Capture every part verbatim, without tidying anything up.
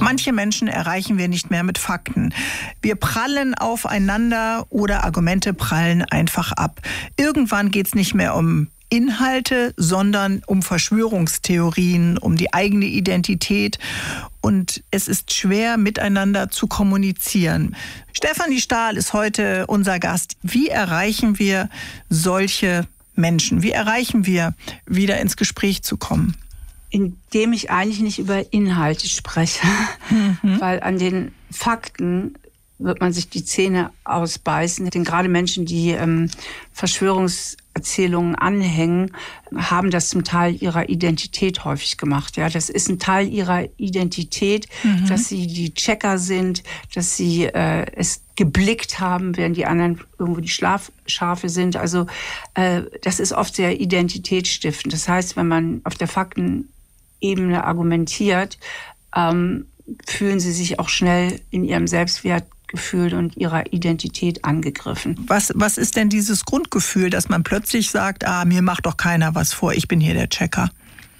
Manche Menschen erreichen wir nicht mehr mit Fakten. Wir prallen aufeinander oder Argumente prallen einfach ab. Irgendwann geht es nicht mehr um Inhalte, sondern um Verschwörungstheorien, um die eigene Identität. Und es ist schwer, miteinander zu kommunizieren. Stefanie Stahl ist heute unser Gast. Wie erreichen wir solche Menschen? Wie erreichen wir, wieder ins Gespräch zu kommen? Indem ich eigentlich nicht über Inhalte spreche, mhm. weil an den Fakten wird man sich die Zähne ausbeißen. Denn gerade Menschen, die ähm, Verschwörungserzählungen anhängen, haben das zum Teil ihrer Identität häufig gemacht. Ja, das ist ein Teil ihrer Identität, mhm. dass sie die Checker sind, dass sie äh, es geblickt haben, während die anderen irgendwo die Schlafschafe sind. Also äh, das ist oft sehr identitätsstiftend. Das heißt, wenn man auf der Faktenebene argumentiert, ähm, fühlen sie sich auch schnell in ihrem Selbstwertgefühl und ihrer Identität angegriffen. Was, was ist denn dieses Grundgefühl, dass man plötzlich sagt, ah, mir macht doch keiner was vor, ich bin hier der Checker?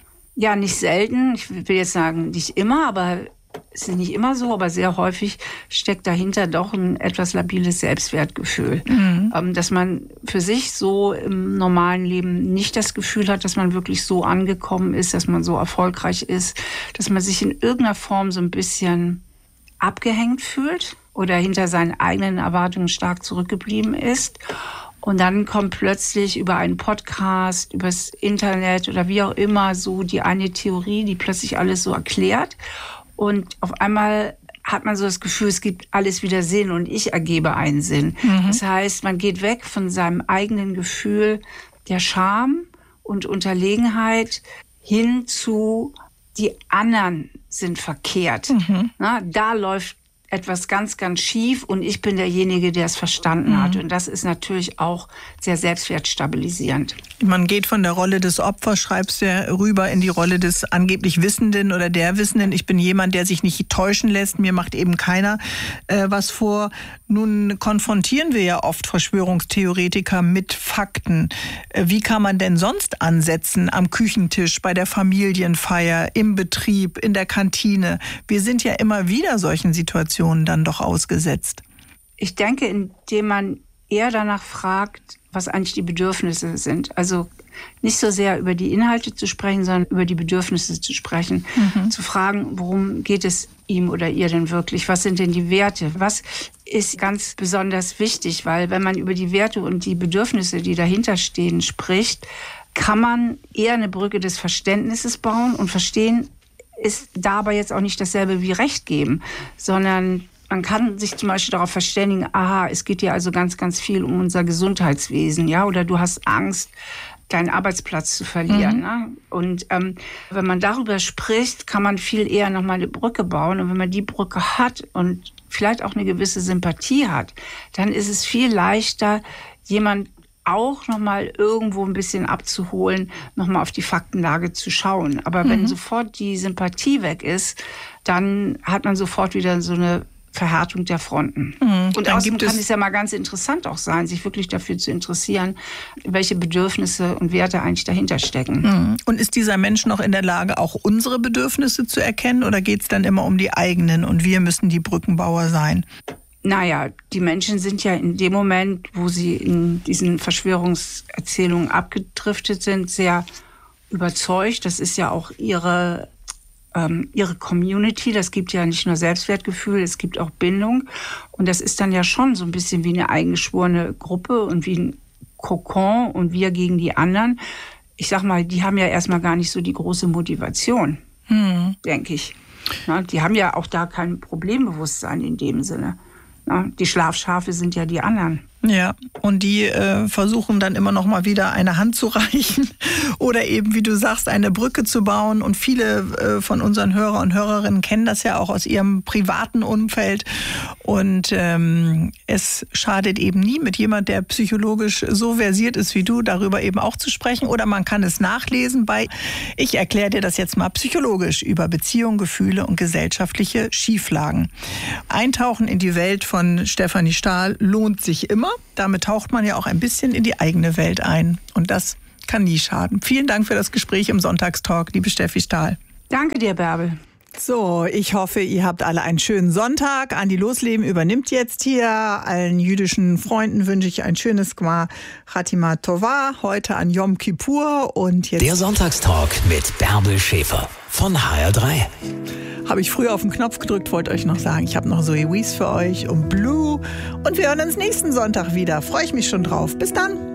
Ja, nicht selten. Ich will jetzt sagen, nicht immer, aber es ist nicht immer so, aber sehr häufig steckt dahinter doch ein etwas labiles Selbstwertgefühl. Mhm. Ähm, dass man für sich so im normalen Leben nicht das Gefühl hat, dass man wirklich so angekommen ist, dass man so erfolgreich ist, dass man sich in irgendeiner Form so ein bisschen abgehängt fühlt oder hinter seinen eigenen Erwartungen stark zurückgeblieben ist. Und dann kommt plötzlich über einen Podcast, übers Internet oder wie auch immer so die eine Theorie, die plötzlich alles so erklärt. Und auf einmal hat man so das Gefühl, es gibt alles wieder Sinn und ich ergebe einen Sinn. Mhm. Das heißt, man geht weg von seinem eigenen Gefühl der Scham und Unterlegenheit hin zu, die anderen sind verkehrt. Mhm. Na, da läuft etwas ganz, ganz schief und ich bin derjenige, der es verstanden mhm. hat. Und das ist natürlich auch sehr selbstwertstabilisierend. Man geht von der Rolle des Opfers, schreibst du ja, rüber in die Rolle des angeblich Wissenden oder der Wissenden. Ich bin jemand, der sich nicht täuschen lässt. Mir macht eben keiner äh, was vor. Nun konfrontieren wir ja oft Verschwörungstheoretiker mit Fakten. Äh, wie kann man denn sonst ansetzen? Am Küchentisch, bei der Familienfeier, im Betrieb, in der Kantine. Wir sind ja immer wieder solchen Situationen dann doch ausgesetzt. Ich denke, indem man eher danach fragt, was eigentlich die Bedürfnisse sind. Also nicht so sehr über die Inhalte zu sprechen, sondern über die Bedürfnisse zu sprechen. Mhm. Zu fragen, worum geht es ihm oder ihr denn wirklich? Was sind denn die Werte? Was ist ganz besonders wichtig? Weil wenn man über die Werte und die Bedürfnisse, die dahinter stehen, spricht, kann man eher eine Brücke des Verständnisses bauen. Und verstehen ist dabei jetzt auch nicht dasselbe wie Recht geben, sondern man kann sich zum Beispiel darauf verständigen, aha, es geht ja also ganz, ganz viel um unser Gesundheitswesen, ja, oder du hast Angst, deinen Arbeitsplatz zu verlieren. Mhm. Ne? Und ähm, wenn man darüber spricht, kann man viel eher nochmal eine Brücke bauen. Und wenn man die Brücke hat und vielleicht auch eine gewisse Sympathie hat, dann ist es viel leichter, jemand auch nochmal irgendwo ein bisschen abzuholen, nochmal auf die Faktenlage zu schauen. Aber mhm. wenn sofort die Sympathie weg ist, dann hat man sofort wieder so eine Verhärtung der Fronten. Mhm. Und außerdem kann es ja mal ganz interessant auch sein, sich wirklich dafür zu interessieren, welche Bedürfnisse und Werte eigentlich dahinter stecken. Mhm. Und ist dieser Mensch noch in der Lage, auch unsere Bedürfnisse zu erkennen, oder geht es dann immer um die eigenen und wir müssen die Brückenbauer sein? Naja, die Menschen sind ja in dem Moment, wo sie in diesen Verschwörungserzählungen abgedriftet sind, sehr überzeugt. Das ist ja auch ihre ihre Community, das gibt ja nicht nur Selbstwertgefühl, es gibt auch Bindung. Und das ist dann ja schon so ein bisschen wie eine eingeschworene Gruppe und wie ein Kokon und wir gegen die anderen. Ich sag mal, die haben ja erstmal gar nicht so die große Motivation, hm. denke ich. Na, die haben ja auch da kein Problembewusstsein in dem Sinne. Na, die Schlafschafe sind ja die anderen. Ja, und die äh, versuchen dann immer noch mal wieder eine Hand zu reichen oder eben, wie du sagst, eine Brücke zu bauen. Und viele äh, von unseren Hörer und Hörerinnen kennen das ja auch aus ihrem privaten Umfeld. Und ähm, es schadet eben nie, mit jemand, der psychologisch so versiert ist wie du, darüber eben auch zu sprechen. Oder man kann es nachlesen bei, ich erkläre dir das jetzt mal psychologisch, über Beziehungen, Gefühle und gesellschaftliche Schieflagen. Eintauchen in die Welt von Stefanie Stahl lohnt sich immer. Damit taucht man ja auch ein bisschen in die eigene Welt ein. Und das kann nie schaden. Vielen Dank für das Gespräch im Sonntagstalk, liebe Steffi Stahl. Danke dir, Bärbel. So, ich hoffe, ihr habt alle einen schönen Sonntag. Andi Losleben übernimmt jetzt hier. Allen jüdischen Freunden wünsche ich ein schönes Gmar Chatima Tova heute an Yom Kippur. Und jetzt der Sonntagstalk mit Bärbel Schäfer von H R drei. Habe ich früher auf den Knopf gedrückt, wollte euch noch sagen, ich habe noch Zoe Wees für euch und Blue. Und wir hören uns nächsten Sonntag wieder. Freue ich mich schon drauf. Bis dann.